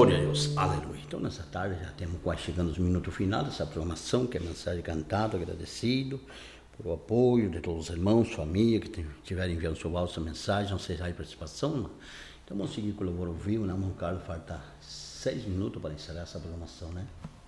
Glória a Deus, aleluia. Então nessa tarde já temos quase chegando aos minutos finais dessa programação, que é mensagem cantada, agradecido por o apoio de todos os irmãos, família, que estiverem enviando seu áudio, sua mensagem, não seja aí participação. Não? Então vamos seguir com o louvor ao vivo, né? Irmão Carlos, falta 6 minutos para encerrar essa programação, né?